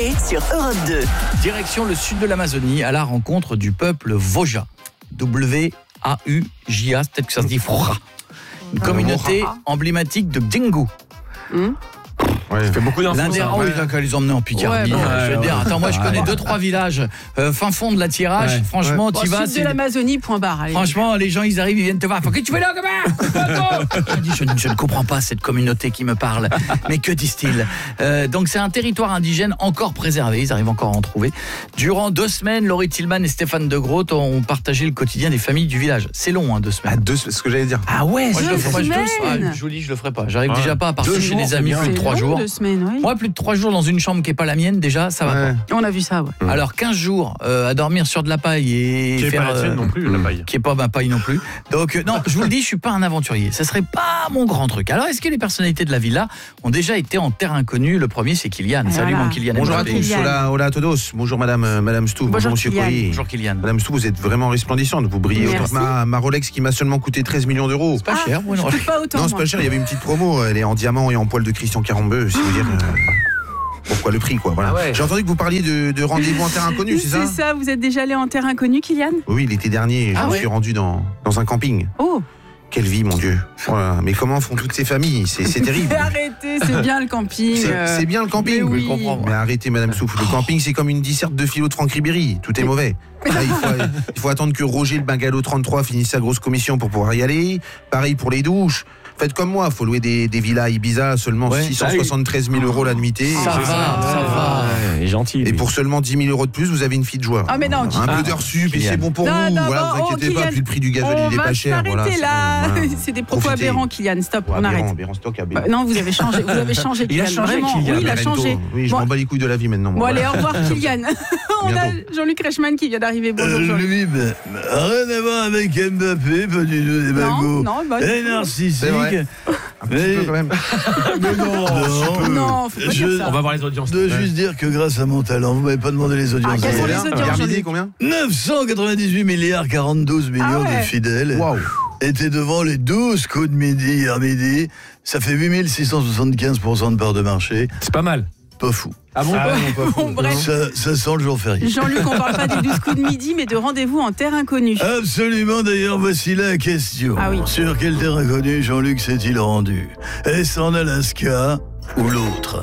Coé sur Europe 2. Direction le sud de l'Amazonie à la rencontre du peuple Wauja. W-A-U-J-A, peut-être que ça se dit Froja. Une communauté emblématique de Dingo. Ouais. Ça fait beaucoup d'infos. L'un des rares, ils ont les emmener en Picardie. Je veux dire, attends, moi je connais 2-3 villages fin fond de la Tirage. Ouais. Franchement, tu vas. Sud de l'Amazonie, point barre. Allez. Franchement, les gens, ils arrivent, ils viennent te voir. Faut que tu veux là, gamin. Je ne comprends pas cette communauté qui me parle. Mais que disent-ils? Donc c'est un territoire indigène encore préservé. Ils arrivent encore à en trouver. Durant 2 semaines, Laurie Tillman et Stéphane De Groot ont partagé le quotidien des familles du village. C'est long, 2 semaines. C'est ce que j'allais dire. Ah ouais, moi, je vous dis, je le ferai pas. J'arrive déjà pas à partir chez des amis plus de 3 jours. 2 semaines, oui. Moi, plus de 3 jours dans une chambre qui n'est pas la mienne, déjà, ça va pas. On a vu ça, ouais. Alors, 15 jours à dormir sur de la paille et qui faire... Qui n'est pas la tienne non plus, la paille. Qui n'est pas ma paille non plus. Donc, non, je vous le dis, je suis pas un aventurier. Ça serait pas mon grand truc. Alors, est-ce que les personnalités de la villa ont déjà été en terre inconnue? Le premier, c'est Kylian. Salut, mon Kylian. Bonjour à tous. Hola a todos. Bonjour, madame Stou. Bonjour, monsieur Coé. Bonjour, Kylian. Madame Stou, vous êtes vraiment resplendissante. Vous brillez autant que ma Rolex qui m'a seulement coûté 13 millions d'euros. C'est pas cher, moi, non. Pas autant. Non, c'est pas cher. Il y avait une petite promo. Elle est en diamant et en poil de Christian Carambeu, si vous dire. Pourquoi le prix, quoi, voilà. J'ai entendu que vous parliez de rendez-vous en terre inconnue, c'est ça? C'est ça, vous êtes déjà allé en terre inconnue, Kylian? Oui, l'été dernier, je me suis rendu dans un camping. Oh! Quelle vie, mon Dieu. Voilà. Mais comment font toutes ces familles? C'est terrible. Arrêtez, c'est bien le camping. C'est bien le camping, oui. Je comprends. Mais arrêtez, Madame Souffle. Le camping, c'est comme une disserte de philo de Franck Ribéry. Tout est mauvais. Là, il faut attendre que Roger, le bungalow 33, finisse sa grosse commission pour pouvoir y aller. Pareil pour les douches. Faites comme moi, il faut louer des villas à Ibiza, seulement 673 000 € la nuitée. Ça va. Il est gentil. Et pour seulement 10 000 € de plus, vous avez une fille de joie. Ah mais non, un peu d'heures sup et c'est bon pour vous. Voilà, vous inquiétez pas, puis le prix du gazole, il est pas cher. On va s'arrêter là. C'est des propos aberrants, Kylian. Stop, on arrête. Non, vous avez changé. Il a changé, Kylian. Oui, il a changé. Oui, je m'en bats les couilles de la vie maintenant. Bon, allez, au revoir, Kylian. On a Jean-Luc Reichmann qui vient d'arriver. Bonjour, Jean-Luc. Rien à voir avec Mbappé, pas du tout des bagos. Et narcissique. Un petit peu quand même. Mais non, faut pas dire ça. On va voir les audiences. Je dois juste dire que grâce à mon talent, vous m'avez pas demandé les audiences. Quelles sont les audiences, Jean-Luc? Combien? 998 milliards 42 millions de fidèles. Waouh. Étaient devant les 12 coups de midi hier midi. Ça fait 8675% de part de marché. C'est pas mal. Pas fou. Ah bon, Bon, bref. Ça sent le jour férié. Jean-Luc, on parle pas des 12 coups de midi, mais de rendez-vous en terre inconnue. Absolument, d'ailleurs, voici la question. Ah oui. Sur quel terre inconnue Jean-Luc s'est-il rendu? Est-ce en Alaska ou l'autre?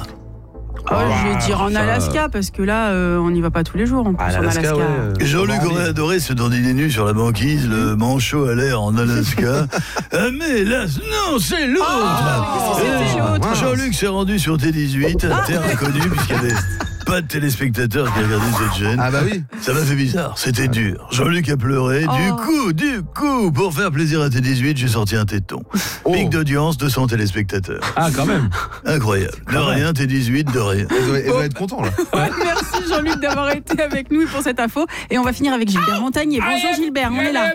Je vais dire en Alaska, parce que là, on n'y va pas tous les jours en plus en Alaska. Jean-Luc aurait adoré se dandiner nu sur la banquise, le manchot à l'air en Alaska. Mais hélas, non, c'est l'autre. C'était l'autre. Jean-Luc s'est rendu sur T18, terre inconnue, puisqu'il y avait pas de téléspectateurs qui regardaient cette chaîne. Ah bah oui. Ça m'a fait bizarre, c'était dur. Jean-Luc a pleuré. Du coup, pour faire plaisir à T18, j'ai sorti un téton. Pic d'audience, 200 téléspectateurs. Ah, quand même. Incroyable. De rien, T18, de rien. Elle doit être content là. Merci Jean-Luc d'avoir été avec nous pour cette info. Et on va finir avec Gilbert Montagnier. Bonjour Gilbert, on est là.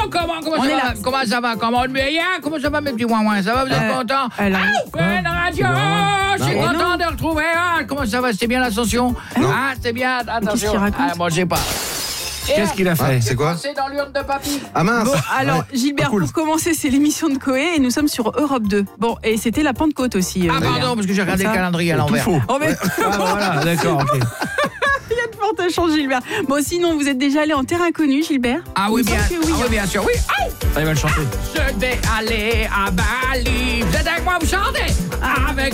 Comment ça va? Comment ça va mes petits ouin-ouin? Ça va, vous êtes contents? Radio, je suis content de retrouver. Comment ça va? C'était bien l'ascension? C'était bien. Attention. Qu'est-ce qu'il raconte? Bon, je sais pas. Qu'est-ce qu'il a fait? C'est quoi? C'est dans l'urne de papy. Ah mince. Bon, alors Gilbert, pour commencer, c'est l'émission de Coé et nous sommes sur Europe 2. Bon, et c'était la Pentecôte aussi. Pardon, parce que j'ai regardé le calendrier à l'envers. Oh, mais... Voilà, d'accord, ok. Il y a de fortes chances, Gilbert. Bon, sinon, vous êtes déjà allé en terre inconnue, Gilbert? Ah oui, bien. Oui, bien sûr, oui. Il va le chanter. Je vais aller à Bali. Vous êtes avec moi, vous chantez? Avec